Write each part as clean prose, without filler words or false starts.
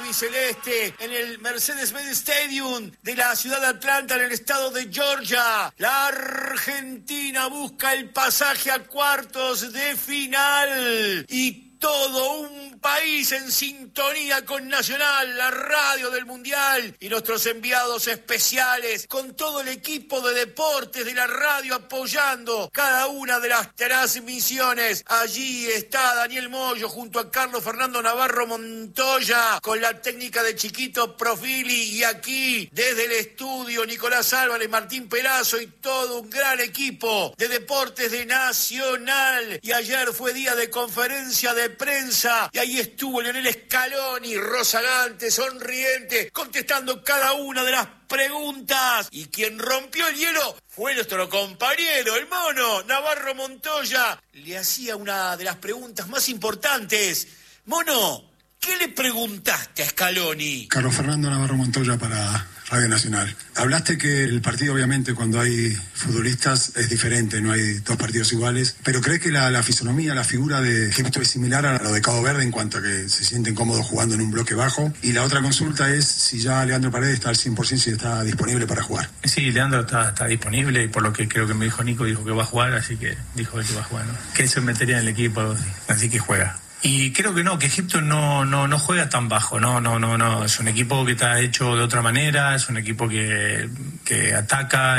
albiceleste en el Mercedes-Benz Stadium de la ciudad de Atlanta, en el estado de Georgia. La Argentina busca el pasaje a cuartos de final y todo un país en sintonía con Nacional, la radio del Mundial, y nuestros enviados especiales con todo el equipo de deportes de la radio apoyando cada una de las transmisiones. Allí está Daniel Moyo junto a Carlos Fernando Navarro Montoya con la técnica de Chiquito Profili, y aquí desde el estudio Nicolás Álvarez, Martín Perazo y todo un gran equipo de deportes de Nacional. Y ayer fue día de conferencia de prensa y ahí estuvo Lionel Scaloni, rozagante, sonriente, contestando cada una de las preguntas. Y quien rompió el hielo fue nuestro compañero, el mono Navarro Montoya. Le hacía una de las preguntas más importantes. Mono, ¿qué le preguntaste a Scaloni? Carlos Fernando Navarro Montoya para Radio Nacional. Hablaste que el partido, obviamente, cuando hay futbolistas es diferente, no hay dos partidos iguales, pero ¿crees que la fisonomía, la figura de Egipto es similar a lo de Cabo Verde en cuanto a que se sienten cómodos jugando en un bloque bajo? Y la otra consulta es si ya Leandro Paredes está al 100%, si está disponible para jugar. Sí, Leandro está disponible, y por lo que creo que me dijo Nico, dijo que va a jugar, así que dijo que va a jugar, ¿no? Que se metería en el equipo, así que juega. Y creo que no, que Egipto no juega tan bajo, no. Es un equipo que está hecho de otra manera, es un equipo que ataca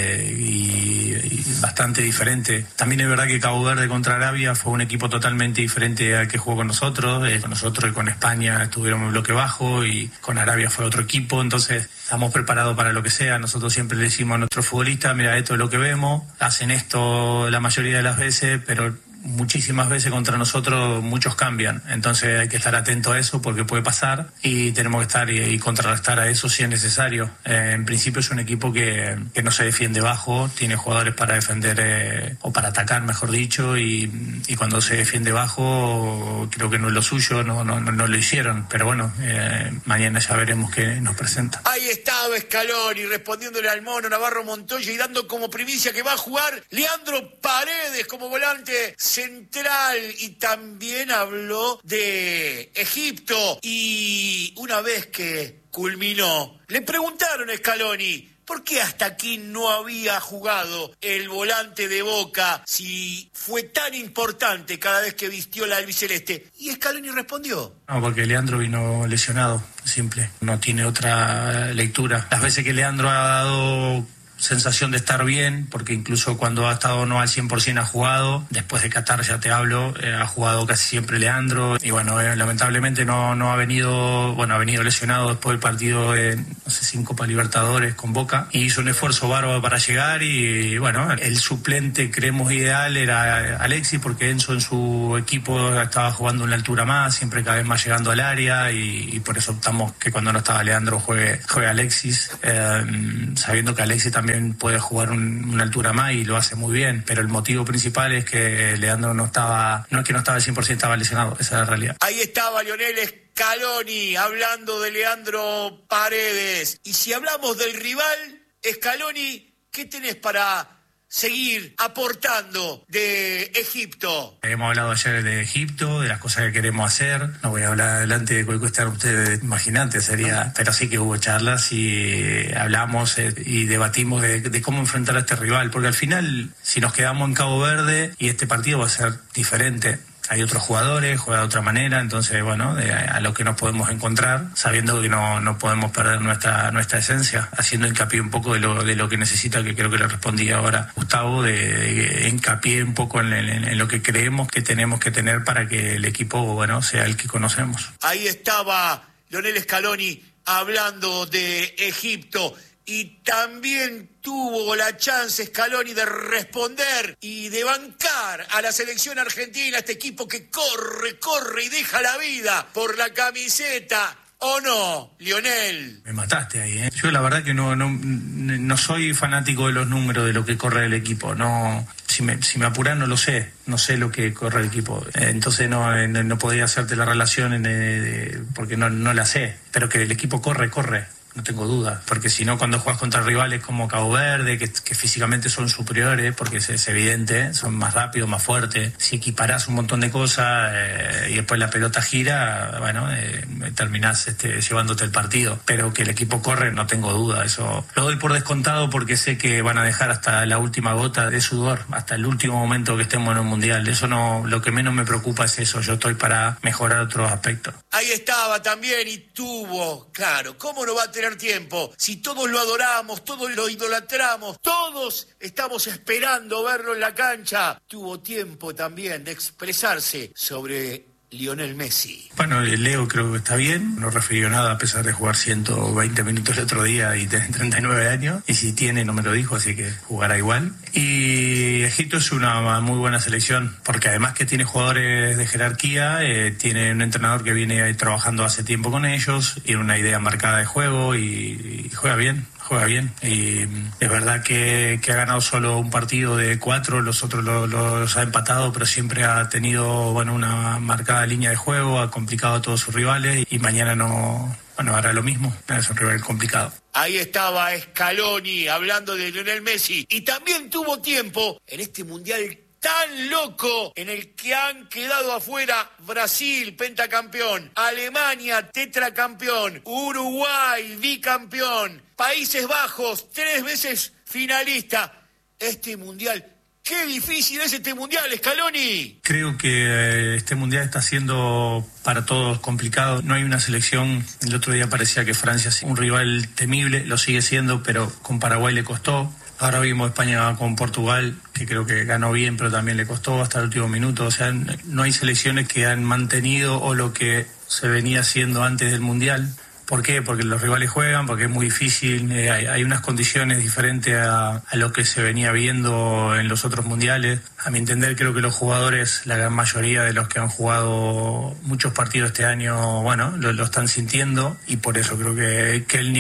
y bastante diferente. También es verdad que Cabo Verde contra Arabia fue un equipo totalmente diferente al que jugó con nosotros. Con nosotros y con España estuvieron en bloque bajo y con Arabia fue otro equipo, entonces estamos preparados para lo que sea. Nosotros siempre le decimos a nuestros futbolistas, mira, esto es lo que vemos, hacen esto la mayoría de las veces, pero muchísimas veces contra nosotros muchos cambian, entonces hay que estar atento a eso porque puede pasar y tenemos que estar y contrarrestar a eso si es necesario. En principio es un equipo que no se defiende bajo, tiene jugadores para defender o para atacar, mejor dicho, y cuando se defiende bajo creo que no es lo suyo, no lo hicieron, pero bueno, mañana ya veremos qué nos presenta. Ahí estaba Scaloni respondiéndole al mono Navarro Montoya y dando como primicia que va a jugar Leandro Paredes como volante central, y también habló de Egipto. Y una vez que culminó, le preguntaron a Scaloni ¿por qué hasta aquí no había jugado el volante de Boca si fue tan importante cada vez que vistió la albiceleste? Y Scaloni respondió: no, porque Leandro vino lesionado, simple, no tiene otra lectura. Las veces que Leandro ha dado sensación de estar bien, porque incluso cuando ha estado no al 100% ha jugado. Después de Qatar ya te hablo, ha jugado casi siempre Leandro, y bueno, lamentablemente no ha venido, bueno, ha venido lesionado después del partido de, no sé, 5 Copa Libertadores con Boca, y hizo un esfuerzo bárbaro para llegar, y bueno, el suplente creemos ideal era Alexis, porque Enzo en su equipo estaba jugando en la altura más, siempre cada vez más llegando al área, y por eso optamos que cuando no estaba Leandro juegue Alexis, sabiendo que Alexis también puede jugar una altura más y lo hace muy bien, pero el motivo principal es que Leandro no es que no estaba al 100%, estaba lesionado, esa es la realidad. Ahí estaba Lionel Scaloni hablando de Leandro Paredes. Y si hablamos del rival, Scaloni, ¿qué tenés para seguir aportando de Egipto? Hemos hablado ayer de Egipto, de las cosas que queremos hacer. No voy a hablar adelante de cualquier cuestión, ustedes imaginantes sería, pero sí que hubo charlas y hablamos y debatimos de cómo enfrentar a este rival, porque al final, si nos quedamos en Cabo Verde, y este partido va a ser diferente. Hay otros jugadores, juega de otra manera, entonces, bueno, a lo que nos podemos encontrar, sabiendo que no podemos perder nuestra esencia, haciendo hincapié un poco de lo que necesita, que creo que le respondí ahora Gustavo, de hincapié un poco en lo que creemos que tenemos que tener para que el equipo, bueno, sea el que conocemos. Ahí estaba Lionel Scaloni hablando de Egipto. Y también tuvo la chance Scaloni de responder y de bancar a la selección argentina, este equipo que corre y deja la vida por la camiseta. ¿O no, Lionel? Me mataste ahí, ¿eh? Yo la verdad que no soy fanático de los números de lo que corre el equipo. No, si me apuras no sé lo que corre el equipo. Entonces no podría hacerte la relación porque no la sé. Pero que el equipo corre. no tengo duda, porque si no, cuando juegas contra rivales como Cabo Verde, que físicamente son superiores, porque es evidente, son más rápidos, más fuertes, si equiparás un montón de cosas y después la pelota gira, bueno, terminás llevándote el partido, pero que el equipo corre, no tengo duda, eso lo doy por descontado, porque sé que van a dejar hasta la última gota de sudor, hasta el último momento que estemos en un mundial. Eso no, lo que menos me preocupa es eso, yo estoy para mejorar otros aspectos. Ahí estaba también y tuvo, claro, ¿cómo no va a tener tiempo? Si todos lo adoramos, todos lo idolatramos, todos estamos esperando verlo en la cancha. Tuvo tiempo también de expresarse sobre Lionel Messi. Bueno, Leo creo que está bien, no refirió nada a pesar de jugar 120 minutos el otro día y tener 39 años, y si tiene no me lo dijo, así que jugará igual. Y Egipto es una muy buena selección, porque además que tiene jugadores de jerarquía, tiene un entrenador que viene trabajando hace tiempo con ellos, tiene una idea marcada de juego y juega bien. Y es verdad que ha ganado solo un partido de 4, los otros los ha empatado, pero siempre ha tenido, bueno, una marcada línea de juego, ha complicado a todos sus rivales y mañana hará lo mismo, es un rival complicado. Ahí estaba Scaloni hablando de Lionel Messi, y también tuvo tiempo en este mundial tan loco en el que han quedado afuera Brasil, pentacampeón, Alemania, tetracampeón, Uruguay, bicampeón, Países Bajos, 3 veces finalista. Este mundial, qué difícil es este mundial, Scaloni. Creo que este mundial está siendo para todos complicado. No hay una selección, el otro día parecía que Francia es un rival temible, lo sigue siendo, pero con Paraguay le costó. Ahora vimos España con Portugal, que creo que ganó bien, pero también le costó hasta el último minuto. O sea, no hay selecciones que han mantenido o lo que se venía haciendo antes del Mundial. ¿Por qué? Porque los rivales juegan, porque es muy difícil, hay unas condiciones diferentes a lo que se venía viendo en los otros mundiales. A mi entender, creo que los jugadores, la gran mayoría de los que han jugado muchos partidos este año, bueno, lo están sintiendo, y por eso creo que el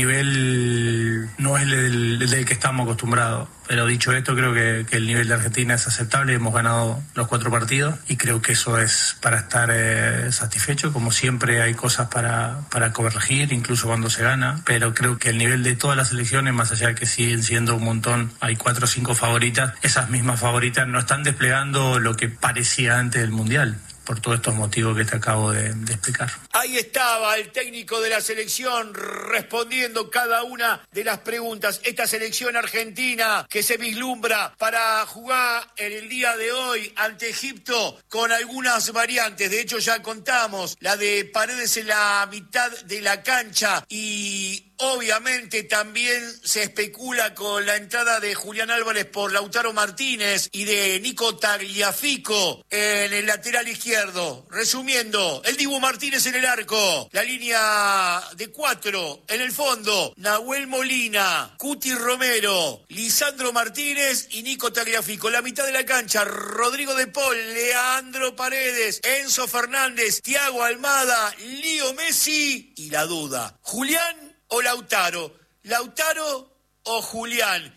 nivel no es el del que estamos acostumbrados. Pero dicho esto, creo que el nivel de Argentina es aceptable, hemos ganado los 4 partidos y creo que eso es para estar satisfecho. Como siempre hay cosas para corregir, incluso cuando se gana, pero creo que el nivel de todas las selecciones, más allá de que siguen siendo un montón, hay 4 o 5 favoritas, esas mismas favoritas no están desplegando lo que parecía antes del Mundial, por todos estos motivos que te acabo de explicar. Ahí estaba el técnico de la selección respondiendo cada una de las preguntas. Esta selección argentina que se vislumbra para jugar en el día de hoy ante Egipto con algunas variantes. De hecho, ya contamos la de Paredes en la mitad de la cancha, y obviamente también se especula con la entrada de Julián Álvarez por Lautaro Martínez y de Nico Tagliafico en el lateral izquierdo. Resumiendo, el Dibu Martínez en el arco, la línea de 4 en el fondo, Nahuel Molina, Cuti Romero, Lisandro Martínez y Nico Tagliafico. La mitad de la cancha, Rodrigo de Paul, Leandro Paredes, Enzo Fernández, Thiago Almada, Leo Messi y la duda, Julián o Lautaro, Lautaro o Julián.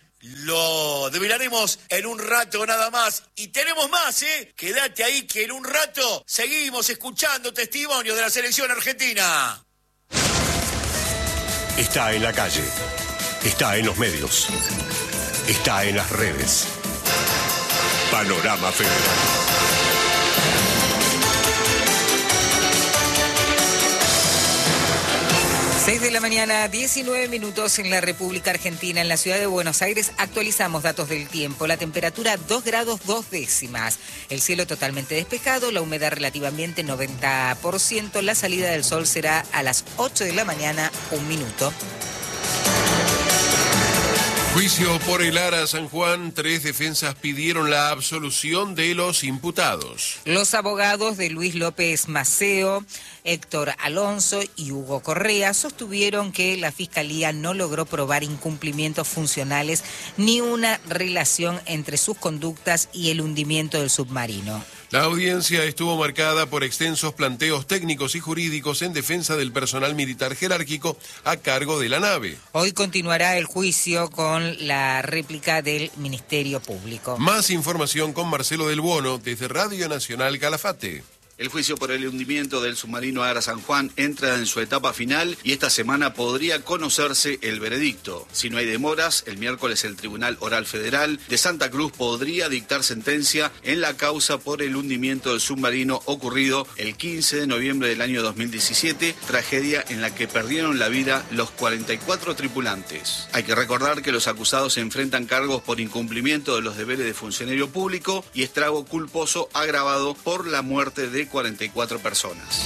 Lo develaremos en un rato nada más. Y tenemos más, Quédate ahí que en un rato seguimos escuchando testimonios de la selección argentina. Está en la calle, está en los medios, está en las redes. Panorama Federal. 6 de la mañana, 19 minutos en la República Argentina. En la ciudad de Buenos Aires actualizamos datos del tiempo. La temperatura 2 grados 2 décimas. El cielo totalmente despejado, la humedad relativamente 90%. La salida del sol será a las 8 de la mañana, 1 minuto. Juicio por el Ara San Juan. 3 defensas pidieron la absolución de los imputados. Los abogados de Luis López Maceo, Héctor Alonso y Hugo Correa sostuvieron que la Fiscalía no logró probar incumplimientos funcionales ni una relación entre sus conductas y el hundimiento del submarino. La audiencia estuvo marcada por extensos planteos técnicos y jurídicos en defensa del personal militar jerárquico a cargo de la nave. Hoy continuará el juicio con la réplica del Ministerio Público. Más información con Marcelo del Bono desde Radio Nacional Calafate. El juicio por el hundimiento del submarino Agra San Juan entra en su etapa final y esta semana podría conocerse el veredicto. Si no hay demoras, el miércoles el Tribunal Oral Federal de Santa Cruz podría dictar sentencia en la causa por el hundimiento del submarino ocurrido el 15 de noviembre del año 2017, tragedia en la que perdieron la vida los 44 tripulantes. Hay que recordar que los acusados se enfrentan cargos por incumplimiento de los deberes de funcionario público y estrago culposo agravado por la muerte de 44 personas.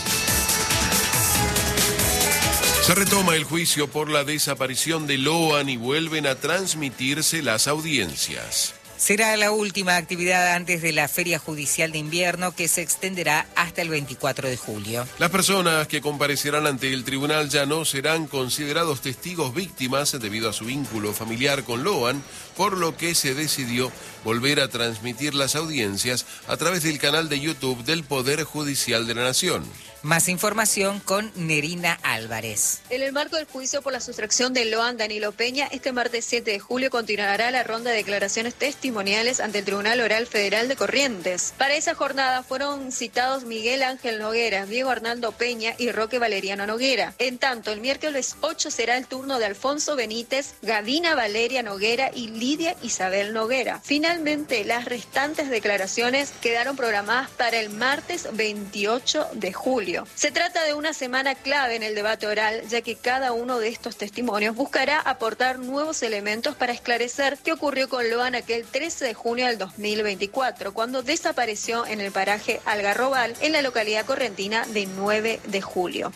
Se retoma el juicio por la desaparición de Loan y vuelven a transmitirse las audiencias. Será la última actividad antes de la Feria Judicial de Invierno, que se extenderá hasta el 24 de julio. Las personas que comparecerán ante el tribunal ya no serán considerados testigos víctimas debido a su vínculo familiar con Loan, por lo que se decidió volver a transmitir las audiencias a través del canal de YouTube del Poder Judicial de la Nación. Más información con Nerina Álvarez. En el marco del juicio por la sustracción de Loan Danilo Peña, este martes 7 de julio continuará la ronda de declaraciones testimoniales ante el Tribunal Oral Federal de Corrientes. Para esa jornada fueron citados Miguel Ángel Noguera, Diego Arnaldo Peña y Roque Valeriano Noguera. En tanto, el miércoles 8 será el turno de Alfonso Benítez, Gavina Valeria Noguera y Lidia Isabel Noguera. Finalmente, las restantes declaraciones quedaron programadas para el martes 28 de julio. Se trata de una semana clave en el debate oral, ya que cada uno de estos testimonios buscará aportar nuevos elementos para esclarecer qué ocurrió con Loan aquel 13 de junio del 2024, cuando desapareció en el paraje Algarrobal, en la localidad correntina de 9 de julio.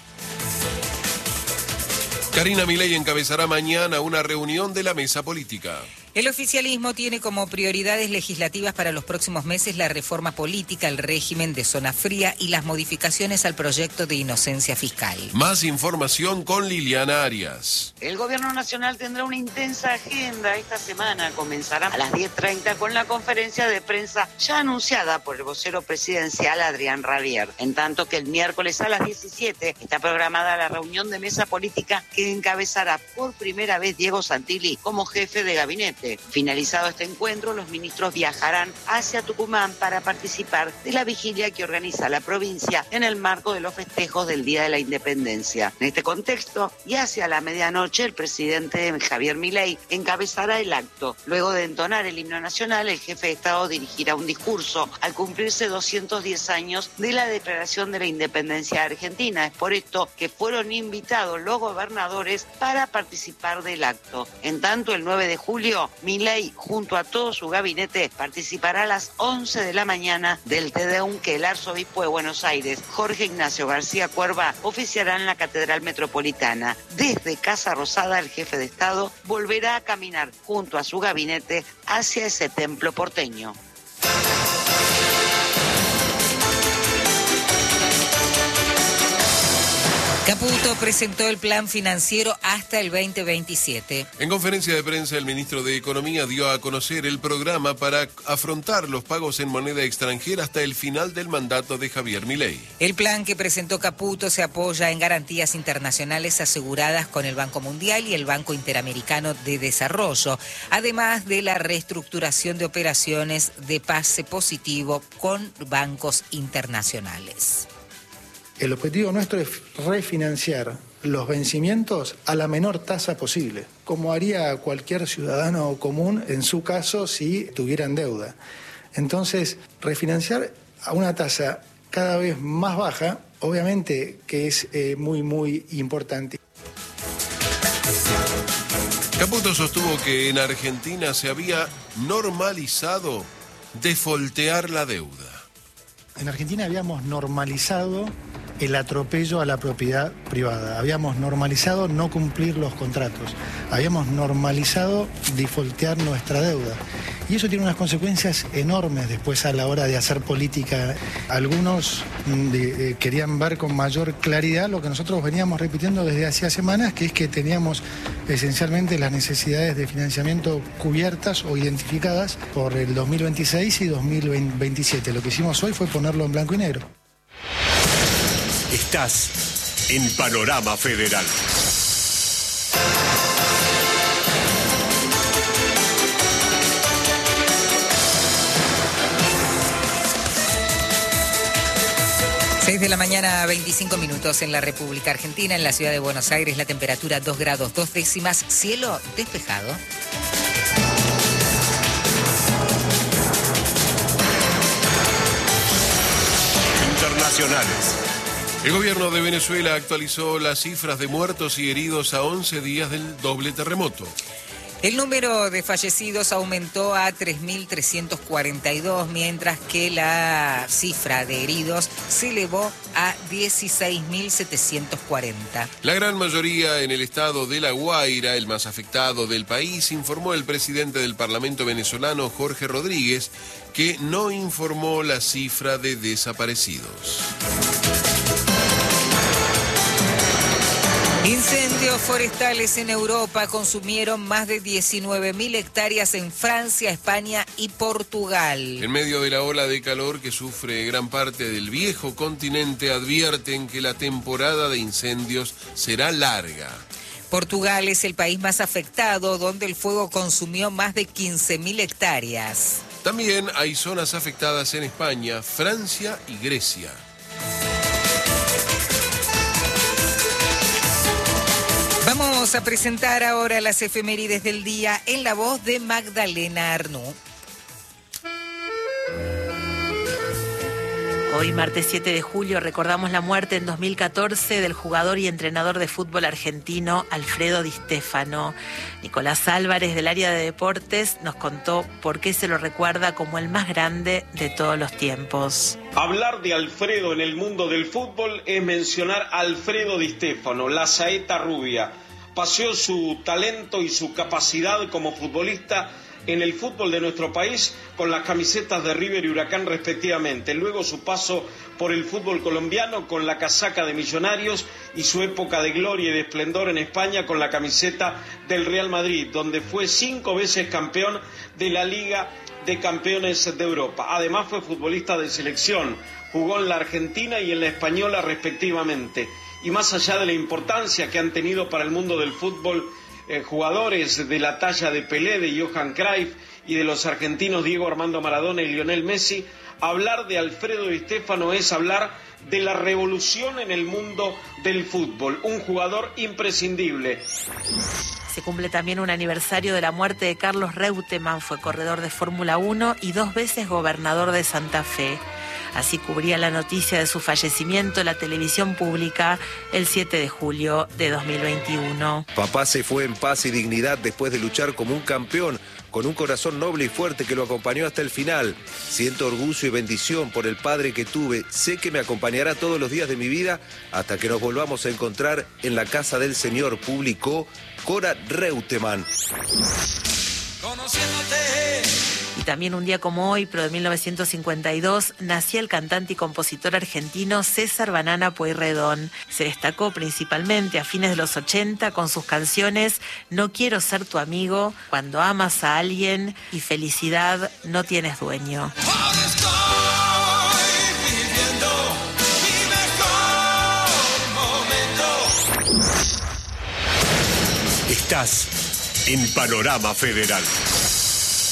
Karina Milei encabezará mañana una reunión de la mesa política. El oficialismo tiene como prioridades legislativas para los próximos meses la reforma política, el régimen de zona fría y las modificaciones al proyecto de inocencia fiscal. Más información con Liliana Arias. El gobierno nacional tendrá una intensa agenda esta semana. Comenzará a las 10:30 con la conferencia de prensa ya anunciada por el vocero presidencial Adrián Rabier. En tanto que el miércoles a las 17 está programada la reunión de mesa política que encabezará por primera vez Diego Santilli como jefe de gabinete. Finalizado este encuentro, los ministros viajarán hacia Tucumán para participar de la vigilia que organiza la provincia en el marco de los festejos del Día de la Independencia. En este contexto, y hacia la medianoche, el presidente Javier Milei encabezará el acto. Luego de entonar el himno nacional, el jefe de Estado dirigirá un discurso al cumplirse 210 años de la Declaración de la Independencia de Argentina. Es por esto que fueron invitados los gobernadores para participar del acto. En tanto, el 9 de julio, Milei, junto a todo su gabinete, participará a las 11 de la mañana del Te Deum que el arzobispo de Buenos Aires, Jorge Ignacio García Cuerva, oficiará en la Catedral Metropolitana. Desde Casa Rosada, el jefe de Estado volverá a caminar junto a su gabinete hacia ese templo porteño. Caputo presentó el plan financiero hasta el 2027. En conferencia de prensa, el ministro de Economía dio a conocer el programa para afrontar los pagos en moneda extranjera hasta el final del mandato de Javier Milei. El plan que presentó Caputo se apoya en garantías internacionales aseguradas con el Banco Mundial y el Banco Interamericano de Desarrollo, además de la reestructuración de operaciones de pase positivo con bancos internacionales. El objetivo nuestro es refinanciar los vencimientos a la menor tasa posible, como haría cualquier ciudadano común en su caso si tuvieran deuda. Entonces, refinanciar a una tasa cada vez más baja, obviamente que es muy importante. Caputo sostuvo que en Argentina se había normalizado defoltear la deuda. En Argentina habíamos normalizado el atropello a la propiedad privada, habíamos normalizado no cumplir los contratos, habíamos normalizado defaultear nuestra deuda. Y eso tiene unas consecuencias enormes después a la hora de hacer política. Algunos querían ver con mayor claridad lo que nosotros veníamos repitiendo desde hacía semanas, que es que teníamos esencialmente las necesidades de financiamiento cubiertas o identificadas por el 2026 y 2027. Lo que hicimos hoy fue ponerlo en blanco y negro. Estás en Panorama Federal. 6 de la mañana, 25 minutos en la República Argentina, en la ciudad de Buenos Aires, la temperatura 2 grados 2 décimas, cielo despejado. Internacionales. El gobierno de Venezuela actualizó las cifras de muertos y heridos a 11 días del doble terremoto. El número de fallecidos aumentó a 3.342, mientras que la cifra de heridos se elevó a 16.740. La gran mayoría en el estado de La Guaira, el más afectado del país, informó el presidente del Parlamento venezolano, Jorge Rodríguez, que no informó la cifra de desaparecidos. Incendios forestales en Europa consumieron más de 19.000 hectáreas en Francia, España y Portugal. En medio de la ola de calor que sufre gran parte del viejo continente, advierten que la temporada de incendios será larga. Portugal es el país más afectado, donde el fuego consumió más de 15.000 hectáreas. También hay zonas afectadas en España, Francia y Grecia. Vamos a presentar ahora las efemérides del día en la voz de Magdalena Arnú. Hoy, martes 7 de julio, recordamos la muerte en 2014 del jugador y entrenador de fútbol argentino Alfredo Di Stéfano. Nicolás Álvarez, del área de deportes, nos contó por qué se lo recuerda como el más grande de todos los tiempos. Hablar de Alfredo en el mundo del fútbol es mencionar a Alfredo Di Stéfano, la saeta rubia. Paseó su talento y su capacidad como futbolista en el fútbol de nuestro país con las camisetas de River y Huracán respectivamente. Luego su paso por el fútbol colombiano con la casaca de Millonarios y su época de gloria y de esplendor en España con la camiseta del Real Madrid, donde fue 5 veces campeón de la Liga de Campeones de Europa. Además fue futbolista de selección, jugó en la Argentina y en la Española respectivamente. Y más allá de la importancia que han tenido para el mundo del fútbol jugadores de la talla de Pelé, de Johan Cruyff y de los argentinos Diego Armando Maradona y Lionel Messi, hablar de Alfredo Di Stéfano es hablar de la revolución en el mundo del fútbol, un jugador imprescindible. Se cumple también un aniversario de la muerte de Carlos Reutemann, fue corredor de Fórmula 1 y 2 veces gobernador de Santa Fe. Así cubría la noticia de su fallecimiento la televisión pública el 7 de julio de 2021. Papá se fue en paz y dignidad después de luchar como un campeón, con un corazón noble y fuerte que lo acompañó hasta el final. Siento orgullo y bendición por el padre que tuve. Sé que me acompañará todos los días de mi vida hasta que nos volvamos a encontrar en la casa del Señor, publicó Cora Reutemann. Y también un día como hoy, pero de 1952, nacía el cantante y compositor argentino César Banana Pueyrredón. Se destacó principalmente a fines de los 80 con sus canciones No quiero ser tu amigo, Cuando amas a alguien y Felicidad no tienes dueño. Estás en Panorama Federal.